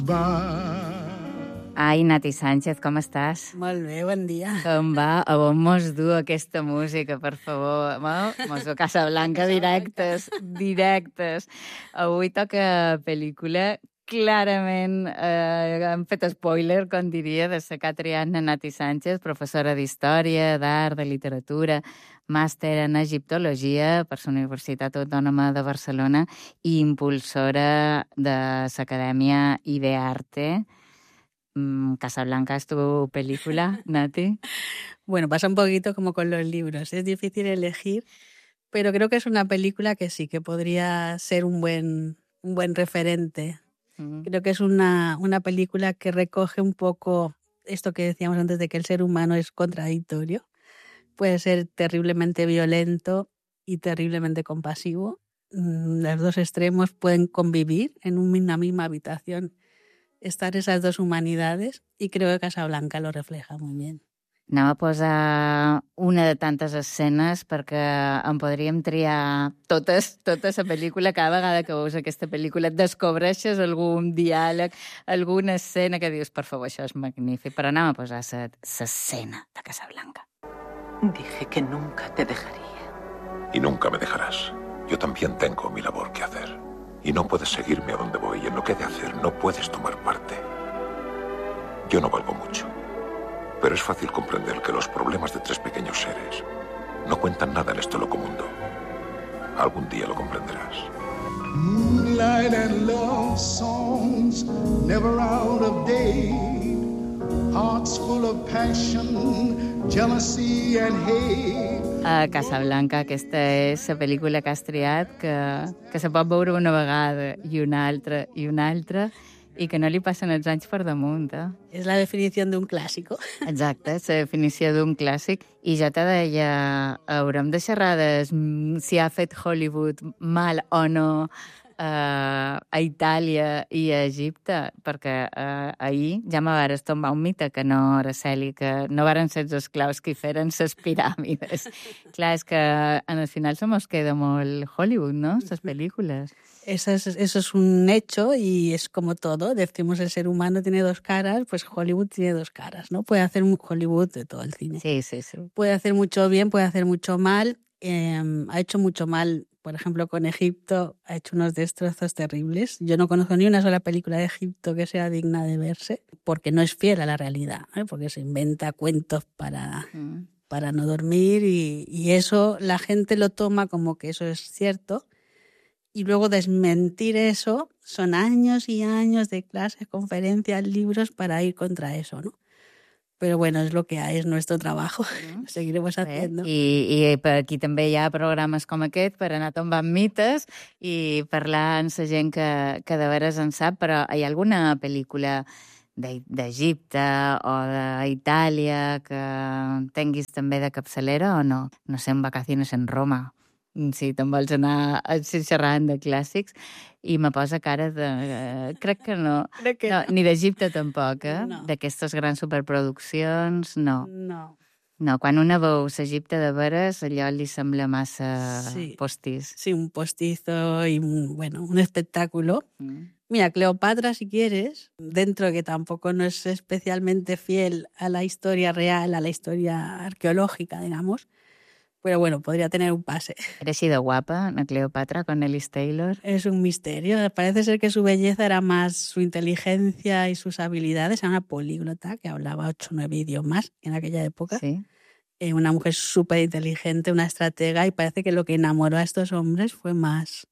Ai, Nati Sánchez, com estàs? Molt bé, bon dia. Com va? A on mos du aquesta música, per favor? Mos du Casablanca directes. Avui toca pel·lícula. Clarament hem fet spoiler, com diria, de la que ha triat Nati Sánchez, professora d'Història, d'Art, de Literatura, màster en Egiptologia per la Universitat Autònoma de Barcelona i impulsora de l'Acadèmia Idearte. Casablanca es tu película, Nati. Bueno, pasa un poquito como con los libros. Es difícil elegir, pero creo que es una película que sí, que podría ser un buen referente. Creo que es una película que recoge un poco esto que decíamos antes de que el ser humano es contradictorio. Puede ser terriblemente violento y terriblemente compasivo. Los dos extremos pueden convivir en una misma habitación. Estar esas dos humanidades i creo que Casablanca lo refleja muy bien. Anem a posar una de tantes escenes perquè en podríem triar totes la pel·lícula. Cada vegada que veus aquesta pel·lícula et descobreixes algun diàleg, alguna escena que dius, per favor, això és magnífic. Però anem a posar l'escena de Casablanca. Dije que nunca te dejaría. Y nunca me dejarás. Yo también tengo mi labor que hacer. Y no puedes seguirme a donde voy. En lo que he de hacer no puedes tomar parte. Yo no valgo mucho. Pero es fácil comprender que los problemas de tres pequeños seres no cuentan nada en este loco mundo. Algún día lo comprenderás. Moonlight and love songs, never out of date. Hearts full of passion, jealousy and hate. A Casablanca, aquesta és la pel·lícula que has triat, que se pot veure una vegada i una altra i que no li passen els anys per damunt. És la definició d'un clàssic. Exacte, és la definició d'un clàssic. I ja te deia, haurem de xerrar si ha fet Hollywood mal o no a Itàlia i a Egipte, perquè ahir ja me vares tombar un mite que no, Araceli, que no varen ser els esclaus que hi feren les piràmides. Clar, és que en el final se mos queda molt Hollywood, ¿no? Les pel·lícules. Eso es un hecho y es como todo. Decimos el ser humano tiene dos caras, pues Hollywood tiene dos caras, ¿no? Puede hacer un Hollywood de todo el cine. Sí. Puede hacer mucho bien, puede hacer mucho mal. Ha hecho mucho mal, por ejemplo, con Egipto, ha hecho unos destrozos terribles. Yo no conozco ni una sola película de Egipto que sea digna de verse, porque no es fiel a la realidad, ¿eh? Porque se inventa cuentos para no dormir y eso la gente lo toma como que eso es cierto. Y luego desmentir eso son años y años de clases, conferencias, libros para ir contra eso, ¿no? Però bueno, és el que hi ha, és nuestro trabajo. Seguiremos haciendo. I per aquí també hi ha programes com aquest per anar tombant mites i parlar amb la gent que de veres en sap, però hi ha alguna pel·lícula d'Egipte o d'Itàlia que tinguis també de capçalera o no? No sé, en Vacaciones en Roma. Sí, te'n vols anar xerrant de clàssics i me posa cara de... crec que no. No. Ni d'Egipte tampoc, No. D'aquestes grans superproduccions, no. No, quan una veu l'Egipte de veres, allò li sembla massa postiz. Sí, un postizo y un espectáculo. Mira, Cleopatra, si quieres, dentro de que tampoco no es especialmente fiel a la historia real, a la historia arqueológica, digamos, pero bueno, podría tener un pase. ¿Era así de guapa, la Cleopatra, con Ellis Taylor? Es un misterio. Parece ser que su belleza era más su inteligencia y sus habilidades. Era una políglota que hablaba 8 o 9 idiomas en aquella época. Sí. Una mujer súper inteligente, una estratega, y parece que lo que enamoró a estos hombres fue más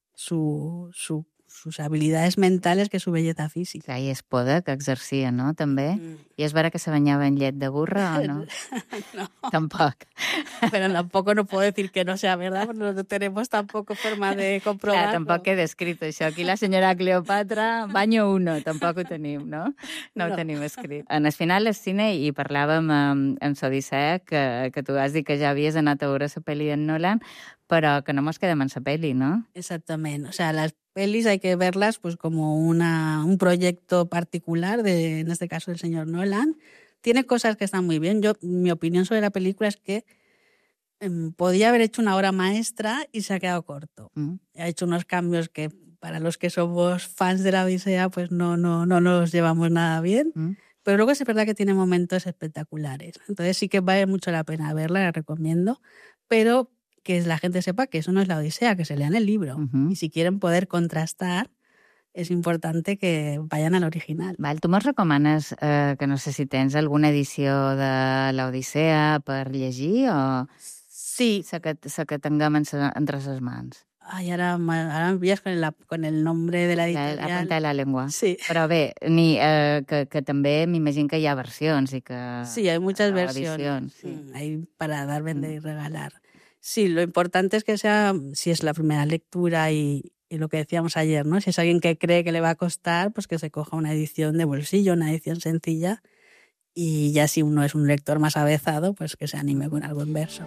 sus habilidades mentales que su belleza física. I es poder que exercia, no?, també. I és vera que se banyava en llet de burra o no? No. Tampoc. Pero tampoco no puedo decir que no sea verdad, porque no tenemos tampoco forma de comprobar. Clar, tampoc he descrit això. Aquí la senyora Cleopatra, baño 1, tampoc ho tenim, no? No ho tenim escrit. En el final del cine, i parlàvem amb l'Odissea, que tu has dit que ja havies anat a veure la pel·li en Nolan, pero que no nos quedem en la peli, ¿no? Exactamente. O sea, las pelis hay que verlas pues como un proyecto particular, en este caso del señor Nolan. Tiene cosas que están muy bien. Mi opinión sobre la película es que podía haber hecho una obra maestra y se ha quedado corto. Ha hecho unos cambios que para los que somos fans de la Odisea, pues no nos llevamos nada bien. Pero luego es verdad que tiene momentos espectaculares. Entonces sí que vale mucho la pena verla, la recomiendo. Pero que la gente sepa que eso no es la Odisea, que se lean el libro. Y si quieren poder contrastar, és important que vayan al original. Val, tu mos recomanes que no sé si tens alguna edició de l'Odissea per llegir o Sí. la que tinguem entre les mans? Ay, ahora me pillas con el nombre de la editorial. La punta de la llengua. Sí. Però bé, que també m'imagino que hi ha versions i que... Sí, hay muchas versiones. Edicions, sí. Hay para dar, vender y regalar. Sí, lo importante es que sea, si es la primera lectura y lo que decíamos ayer, ¿no? Si es alguien que cree que le va a costar, pues que se coja una edición de bolsillo, una edición sencilla, y ya si uno es un lector más avezado, pues que se anime con algo en verso.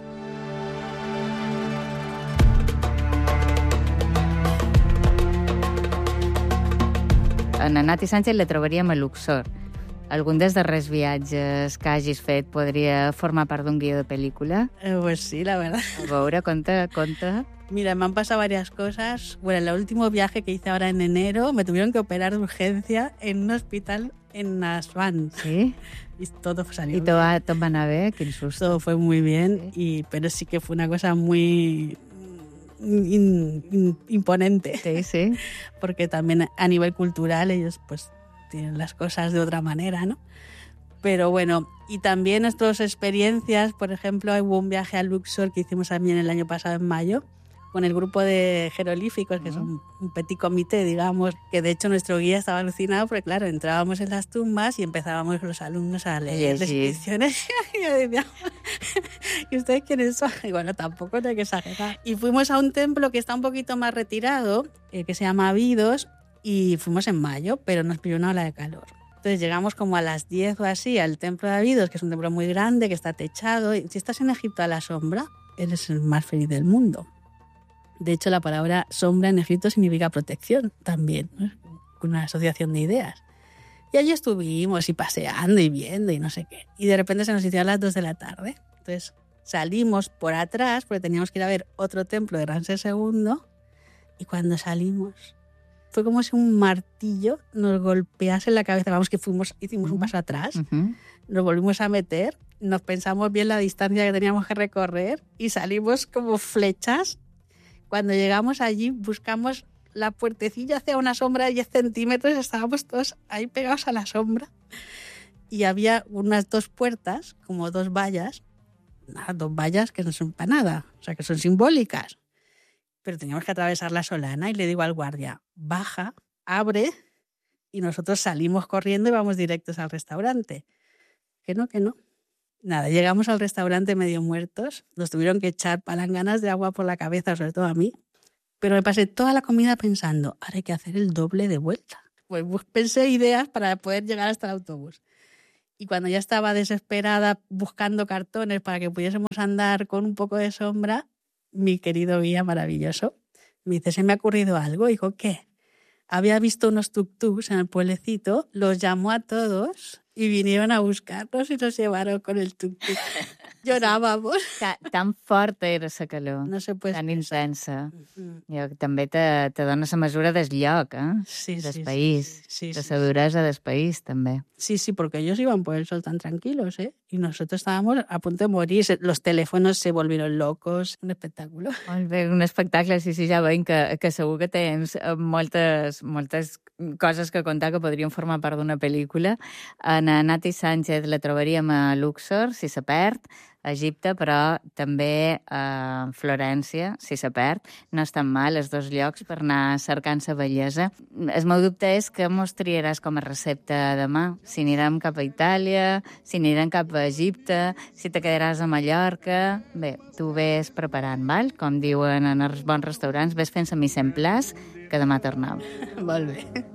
A Nati Sánchez la trobaríem a Luxor. Algun dels darrers viatges que hagis fet podria formar part d'un guió de pel·lícula? Pues sí, la verdad. A veure, conta. Mira, me han pasado varias cosas. Bueno, el último viaje que hice ahora en enero me tuvieron que operar de urgencia en un hospital en Asuán. Sí? Y todo salió bien. I tot va anar bé? Quin susto. Todo fue muy bien, sí. Pero sí que fue una cosa muy imponente. Sí, sí. Porque también a nivel cultural ellos pues tienen las cosas de otra manera, ¿no? Pero bueno, y también nuestras experiencias, por ejemplo, hubo un viaje a Luxor que hicimos también el año pasado en mayo, con el grupo de jeroglíficos, que son un petit comité, digamos, que de hecho nuestro guía estaba alucinado porque, claro, entrábamos en las tumbas y empezábamos los alumnos a leer descripciones. Y yo decía, ¿y ustedes quiénes son? Y bueno, tampoco hay que exagerar. Y fuimos a un templo que está un poquito más retirado, que se llama Abidos, y fuimos en mayo, pero nos pilló una ola de calor. Entonces llegamos como a las 10 o así al templo de Abidos, que es un templo muy grande, que está techado. Y si estás en Egipto a la sombra, eres el más feliz del mundo. De hecho, la palabra sombra en Egipto significa protección también, ¿no? Una asociación de ideas. Y allí estuvimos y paseando y viendo y no sé qué. Y de repente se nos hicieron las 2 de la tarde. Entonces salimos por atrás porque teníamos que ir a ver otro templo de Ramsés II. Y cuando salimos, fue como si un martillo nos golpease en la cabeza. Vamos, que hicimos un paso atrás, nos volvimos a meter, nos pensamos bien la distancia que teníamos que recorrer y salimos como flechas. Cuando llegamos allí, buscamos la puertecilla hacia una sombra de 10 centímetros, estábamos todos ahí pegados a la sombra. Y había unas 2 puertas, como 2 vallas, 2 vallas que no son para nada, o sea, que son simbólicas. Pero teníamos que atravesar la solana y le digo al guardia, baja, abre, y nosotros salimos corriendo y vamos directos al restaurante. Que no. Nada, llegamos al restaurante medio muertos, nos tuvieron que echar palanganas de agua por la cabeza, sobre todo a mí, pero me pasé toda la comida pensando, ahora hay que hacer el doble de vuelta. Pues pensé ideas para poder llegar hasta el autobús. Y cuando ya estaba desesperada buscando cartones para que pudiésemos andar con un poco de sombra, mi querido guía maravilloso me dice, ¿se me ha ocurrido algo? Y digo, ¿qué? Había visto unos tuk-tuks en el pueblecito, los llamó a todos y vinieron a buscarnos y nos llevaron con el tuk-tuk. Llorábamos. Tan forta era la calor, no se puede tan intensa. I també te dona la mesura del lloc, sí, del país, sí, de la duresa del país, també. Sí, porque ellos iban por el sol tan tranquilos, y nosotros estábamos a punto de morir. Los teléfonos se volvieron locos. Un espectáculo. Molt bé, un espectacle, sí, ja veiem que segur que tens moltes coses que contar que podrien formar part d'una pel·lícula. En Nati Sánchez la trobaríem a Luxor, si se perd, a Egipte, però també a Florència, si se perd. No estan mal els 2 llocs per anar cercant la bellesa. El meu dubte és que mos triaràs com a recepta demà. Si anirem cap a Itàlia, si anirem cap a Egipte, si te quedaràs a Mallorca... Bé, tu ves preparant, val? Com diuen en els bons restaurants, ves fent la mise en place, que demà tornem. Molt bé.